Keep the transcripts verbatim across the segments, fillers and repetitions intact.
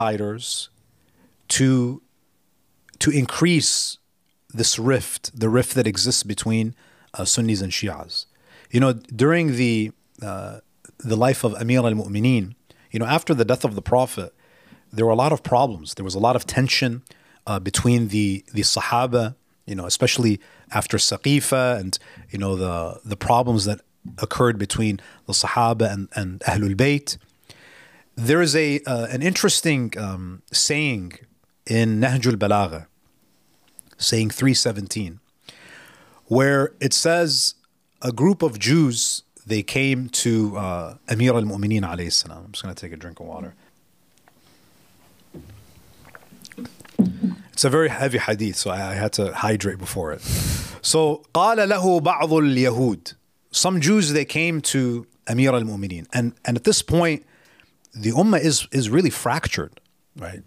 fighters to to increase this rift, the rift that exists between uh, Sunnis and Shias. You know, during the uh, the life of Amir al-Mu'mineen, you know, after the death of the Prophet, there were a lot of problems. There was a lot of tension uh, between the the Sahaba, you know, especially after Saqifa, and you know the the problems that occurred between the Sahaba and, and Ahlul Bayt. There is a uh, an interesting um, saying in Nahjul Balagha, saying three seventeen, where it says a group of Jews, they came to uh, Amir al-Mu'mineen alayhi salam. I'm just going to take a drink of water. It's a very heavy hadith, so I, I had to hydrate before it. So, قال له بعض اليهود. Some Jews, they came to Amir al-Mu'mineen. And, and at this point, the ummah is, is really fractured, right?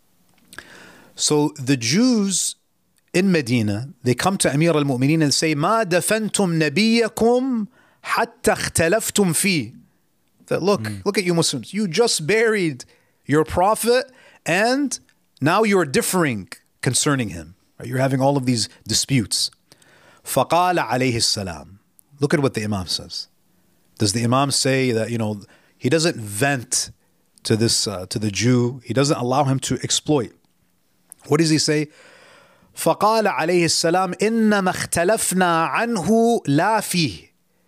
So the Jews in Medina, they come to Amir al-Mu'mineen and say, ما دفنتم نبيكم حتى اختلفتم فيه. That look, mm. look at you Muslims. You just buried your prophet and now you're differing concerning him. Right? You're having all of these disputes. فقال عليه السلام. Look at what the Imam says. Does the Imam say that, you know, he doesn't vent to this, uh, to the Jew. He doesn't allow him to exploit. What does he say? فقال عليه السلام إنما اختلفنا عنه لا فيه.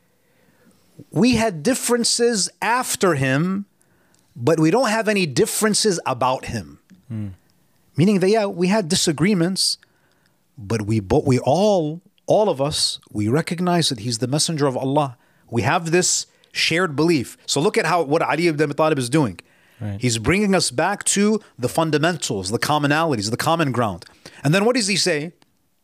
We had differences after him, but we don't have any differences about him. Mm. Meaning that, yeah, we had disagreements, but we, but we all, all of us, we recognize that he's the messenger of Allah. We have this shared belief. So look at how what Ali ibn Abi Talib is doing. Right. He's bringing us back to the fundamentals, the commonalities, the common ground. And then what does he say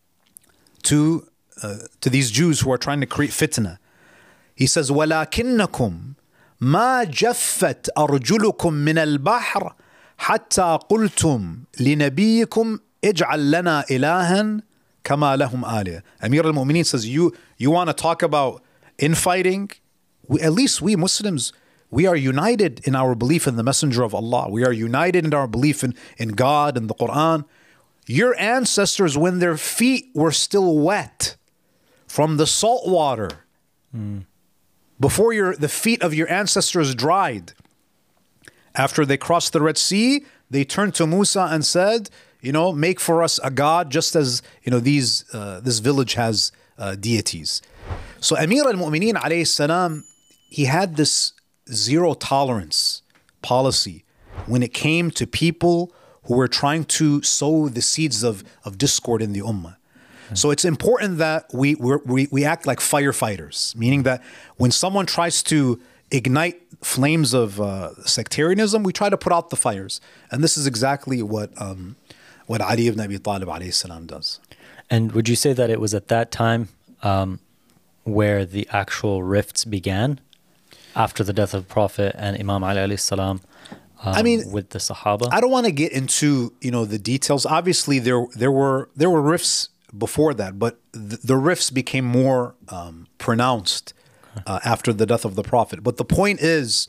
to, uh, to these Jews who are trying to create fitna? He says, وَلَكِنَّكُمْ مَا جَفَّتْ أَرْجُلُكُمْ مِنَ الْبَحْرِ حَتَّى قُلْتُمْ لِنَبِيِّكُمْ اجْعَلْ لَنَا إِلَهًا كَمَا لَهُمْ آلِهَةٌ. Amir al-Mu'mineen says, you, you want to talk about infighting? We, at least we Muslims, we are united in our belief in the Messenger of Allah. We are united in our belief in, in God and the Quran. Your ancestors, when their feet were still wet from the salt water, mm. before your, the feet of your ancestors dried, after they crossed the Red Sea, they turned to Musa and said, you know, make for us a God just as, you know, these, uh, this village has uh, deities. So Amir al-Mu'mineen alayhi salam, he had this zero tolerance policy when it came to people who were trying to sow the seeds of, of discord in the ummah. Mm-hmm. So it's important that we, we're, we we act like firefighters, meaning that when someone tries to ignite flames of uh, sectarianism, we try to put out the fires. And this is exactly what um, what Ali ibn Abi Talib alayhi salam does. And would you say that it was at that time um, where the actual rifts began? After the death of the Prophet and Imam Ali alayhi salam, um, I mean, with the Sahaba? I don't want to get into, you know, the details. Obviously, there there were there were rifts before that, but the, the rifts became more um, pronounced uh, after the death of the Prophet. But the point is,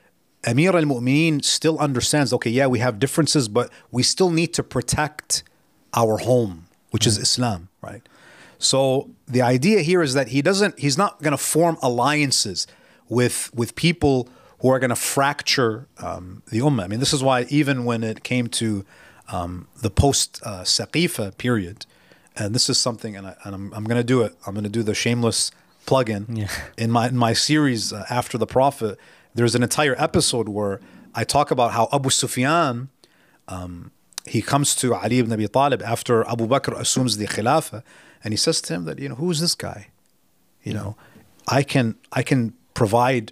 Amir al-Mu'mineen still understands, okay, yeah, we have differences, but we still need to protect our home, which mm-hmm. is Islam, right? So the idea here is that he doesn't, he's not going to form alliances with with people who are going to fracture um, the ummah. I mean, this is why even when it came to um, the post-Saqifa uh, period, and this is something, and, I, and I'm, I'm going to do it, I'm going to do the shameless plug-in. Yeah. In my in my series uh, After the Prophet, there's an entire episode where I talk about how Abu Sufyan, um, he comes to Ali ibn Abi Talib after Abu Bakr assumes the Khilafah, and he says to him that, you know, who is this guy? You know, I can I can provide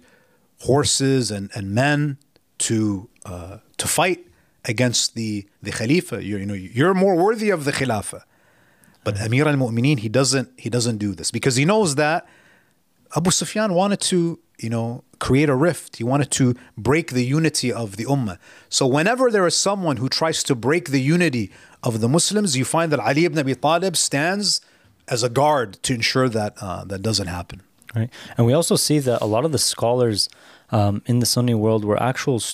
horses and, and men to uh, to fight against the the Khalifa. You're, you know, you're more worthy of the Khilafah. But mm-hmm. Amir al-Mu'mineen, he doesn't he doesn't do this because he knows that Abu Sufyan wanted to, you know, create a rift. He wanted to break the unity of the ummah. So whenever there is someone who tries to break the unity of the Muslims, you find that Ali ibn Abi Talib stands as a guard to ensure that uh, that doesn't happen. Right. And we also see that a lot of the scholars um, in the Sunni world were actual